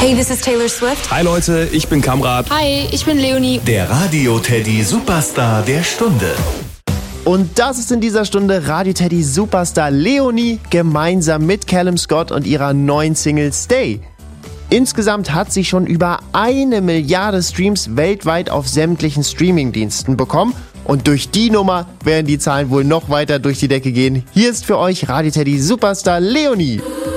Hey, this is Taylor Swift. Hi Leute, ich bin Kamrat. Hi, ich bin Leonie. Der Radio Teddy Superstar der Stunde. Und das ist in dieser Stunde Radio Teddy Superstar Leonie gemeinsam mit Callum Scott und ihrer neuen Single Stay. Insgesamt hat sie schon über 1 Milliarde Streams weltweit auf sämtlichen Streamingdiensten bekommen. Und durch die Nummer werden die Zahlen wohl noch weiter durch die Decke gehen. Hier ist für euch Radio Teddy Superstar Leonie.